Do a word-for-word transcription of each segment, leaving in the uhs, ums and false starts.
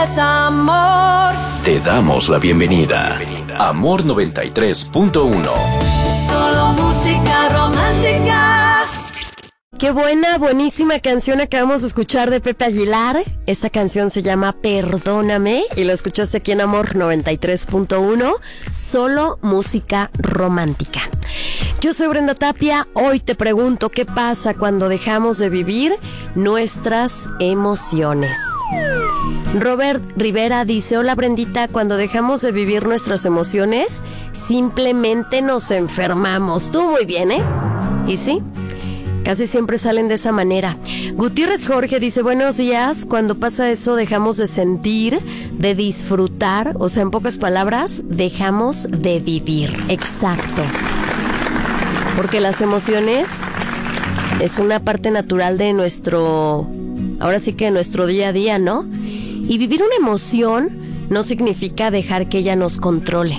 Es amor. Te damos la bienvenida. Amor noventa y tres punto uno. Solo música romántica. Qué buena, buenísima canción acabamos de escuchar de Pepe Aguilar. Esta canción se llama Perdóname y lo escuchaste aquí en Amor noventa y tres punto uno. Solo música romántica. Yo soy Brenda Tapia. Hoy te pregunto, ¿qué pasa cuando dejamos de vivir nuestras emociones? Robert Rivera dice: hola Brendita, cuando dejamos de vivir nuestras emociones, simplemente nos enfermamos. Tú muy bien, ¿eh? ¿Y sí? Casi siempre salen de esa manera. Gutiérrez Jorge dice: buenos días, cuando pasa eso dejamos de sentir, de disfrutar, o sea, en pocas palabras, dejamos de vivir. Exacto. Porque las emociones es una parte natural de nuestro, ahora sí que de nuestro día a día, ¿no? Y vivir una emoción no significa dejar que ella nos controle.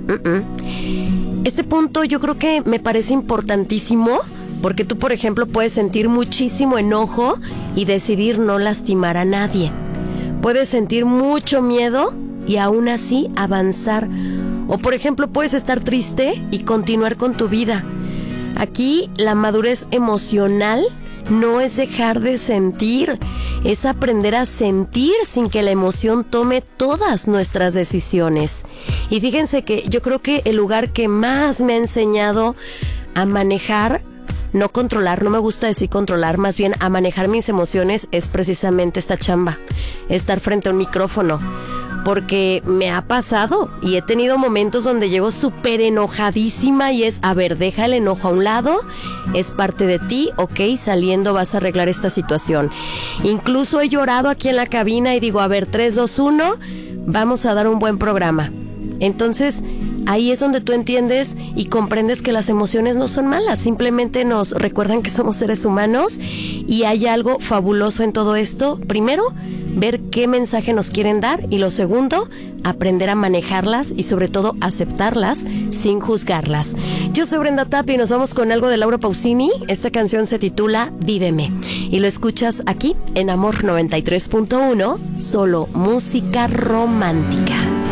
Uh-uh. Este punto yo creo que me parece importantísimo, porque tú, por ejemplo, puedes sentir muchísimo enojo y decidir no lastimar a nadie. Puedes sentir mucho miedo y aún así avanzar. O, por ejemplo, puedes estar triste y continuar con tu vida. Aquí la madurez emocional no es dejar de sentir, es aprender a sentir sin que la emoción tome todas nuestras decisiones. Y fíjense que yo creo que el lugar que más me ha enseñado a manejar, no controlar, no me gusta decir controlar, más bien a manejar mis emociones, es precisamente esta chamba, estar frente a un micrófono. Porque me ha pasado y he tenido momentos donde llego súper enojadísima y es, a ver, deja el enojo a un lado, es parte de ti, ok, saliendo vas a arreglar esta situación. Incluso he llorado aquí en la cabina y digo, a ver, tres, dos, uno, vamos a dar un buen programa. Entonces, ahí es donde tú entiendes y comprendes que las emociones no son malas, simplemente nos recuerdan que somos seres humanos y hay algo fabuloso en todo esto. Primero, ver qué mensaje nos quieren dar y lo segundo, aprender a manejarlas y sobre todo aceptarlas sin juzgarlas. Yo soy Brenda Tapia y nos vamos con algo de Laura Pausini. Esta canción se titula Víveme y lo escuchas aquí en Amor noventa y tres punto uno, solo música romántica.